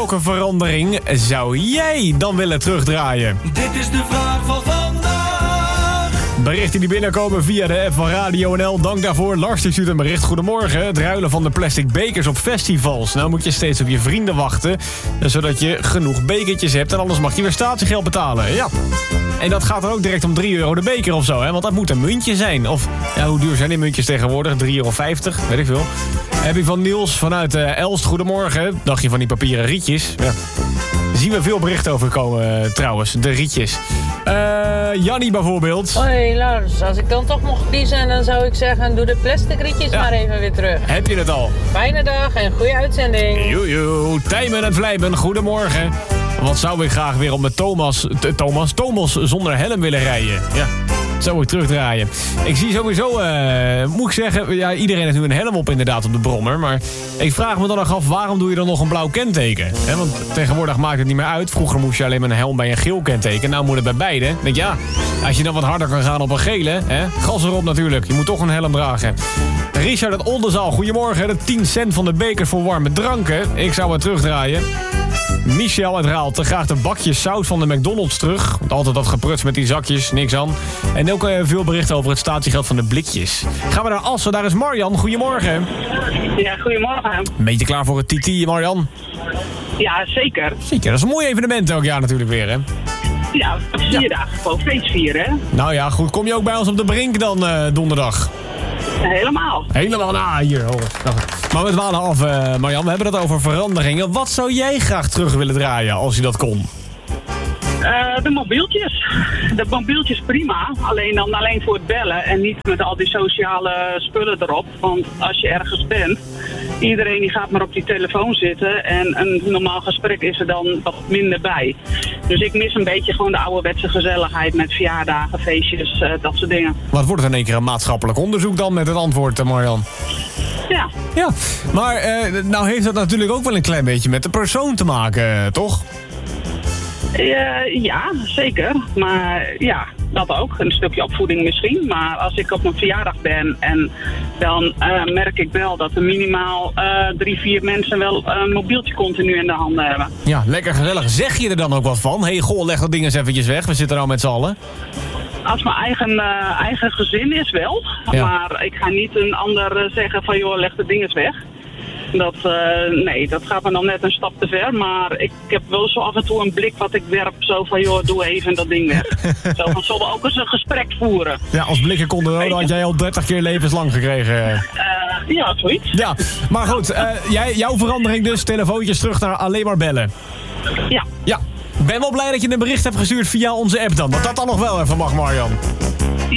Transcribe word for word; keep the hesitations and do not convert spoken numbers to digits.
welke verandering zou jij dan willen terugdraaien? Dit is de vraag van vandaag. Berichten die binnenkomen via de app van Radio N L. Dank daarvoor. Lars die stuurt een bericht. Goedemorgen. Het ruilen van de plastic bekers op festivals. Nou moet je steeds op je vrienden wachten, zodat je genoeg bekertjes hebt. En anders mag je weer statiegeld betalen. Ja. En dat gaat dan ook direct om drie euro de beker of zo, hè? Want dat moet een muntje zijn. Of, ja, hoe duur zijn die muntjes tegenwoordig? drie euro vijftig, weet ik veel. Heb je van Niels vanuit uh, Elst. Goedemorgen. Dacht je van die papieren rietjes? Ja. Daar zien we veel berichten over komen, uh, trouwens. De rietjes. Uh, Jannie bijvoorbeeld. Hoi Lars, als ik dan toch mocht kiezen, dan zou ik zeggen, doe de plastic rietjes ja. maar even weer terug. Heb je het al? Fijne dag en goede uitzending. Joejoe, Tijmen en Vlijmen, goedemorgen. Wat zou ik graag weer op met Thomas, t- Thomas, Thomas zonder helm willen rijden. Ja, zou ik terugdraaien. Ik zie sowieso, uh, moet ik zeggen, ja, iedereen heeft nu een helm op inderdaad op de brommer. Maar ik vraag me dan nog af, waarom doe je dan nog een blauw kenteken? He, want tegenwoordig maakt het niet meer uit. Vroeger moest je alleen met een helm bij een geel kenteken. Nou moet het bij beide. Dan denk je, ja, als je dan wat harder kan gaan op een gele, hè, gas erop natuurlijk. Je moet toch een helm dragen. Richard uit Oldenzaal, goedemorgen. De tien cent van de beker voor warme dranken. Ik zou het terugdraaien. Michel uit Raalte, graag de bakjes saus van de McDonald's terug. Want altijd dat gepruts met die zakjes, niks aan. En ook uh, veel berichten over het statiegeld van de blikjes. Gaan we naar Assen, daar is Marjan. Goedemorgen. Ja, goedemorgen. Een beetje klaar voor het T T, Marjan? Ja, zeker. Zeker, dat is een mooi evenement elk jaar natuurlijk weer, hè? Ja, vier ja. dagen gewoon feest vieren, hè? Nou ja, goed. Kom je ook bij ons op de Brink dan uh, donderdag? Helemaal. Helemaal, nou, hier, hoor. Maar we dwalen af, uh, Marjan. We hebben het over veranderingen. Wat zou jij graag terug willen draaien, als je dat kon? Uh, de mobieltjes. De mobieltjes prima. Alleen dan alleen voor het bellen en niet met al die sociale spullen erop. Want als je ergens bent, iedereen die gaat maar op die telefoon zitten. En een normaal gesprek is er dan wat minder bij. Dus ik mis een beetje gewoon de ouderwetse gezelligheid met verjaardagen, feestjes, uh, dat soort dingen. Wat wordt het in één keer een maatschappelijk onderzoek dan met het antwoord, uh, Marjan? Ja. Ja, maar uh, nou heeft dat natuurlijk ook wel een klein beetje met de persoon te maken, uh, toch? Uh, ja, zeker. Maar ja, dat ook. Een stukje opvoeding misschien. Maar als ik op mijn verjaardag ben en dan uh, merk ik wel dat er minimaal uh, drie, vier mensen wel een mobieltje continu in de handen hebben. Ja, lekker gezellig. Zeg je er dan ook wat van? Hé, hey, goh, leg dat ding eens eventjes weg. We zitten nou met z'n allen. Als mijn eigen, uh, eigen gezin is wel. Ja. Maar ik ga niet een ander zeggen van joh, leg dat ding eens weg. Dat, uh, nee, dat gaat me dan net een stap te ver. Maar ik heb wel zo af en toe een blik wat ik werp. Zo van, joh, doe even dat ding weg. Zo van, zullen we ook eens een gesprek voeren? Ja, als blikken konden roden had jij al dertig keer levenslang gekregen. Uh, ja, zoiets. Ja, maar goed, uh, jij, jouw verandering dus, telefoontjes terug naar alleen maar bellen. Ja. Ja, ik ben wel blij dat je een bericht hebt gestuurd via onze app dan. Dat dat dan nog wel even mag, Marjan.